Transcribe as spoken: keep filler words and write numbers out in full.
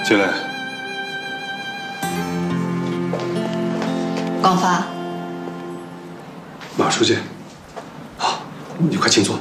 进来。 广发， 马书记，好，你快请坐。